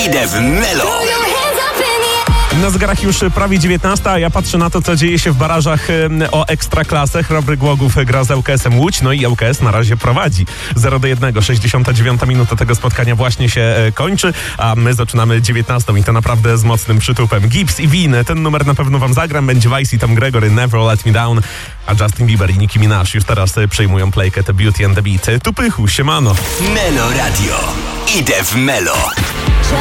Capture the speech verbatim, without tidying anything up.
Idę w Melo. Na zegarach już prawie dziewiętnasta, a ja patrzę na to, co dzieje się w barażach o Ekstraklasę. Chrobry Głogów gra z ŁKS-em Łódź, no i ŁKS na razie prowadzi zero do jednego. sześćdziesiąta dziewiąta minuta tego spotkania właśnie się kończy, a my zaczynamy dziewiętnastą i to naprawdę z mocnym przytupem. Gibbs i Win, ten numer na pewno wam zagram, będzie Vice i Tom Gregory, Never Let Me Down, a Justin Bieber i Nicki Minaj już teraz przejmują playkę The Beauty and the Beat. Tu Pychu, siemano. Melo Radio. Idę w Melo.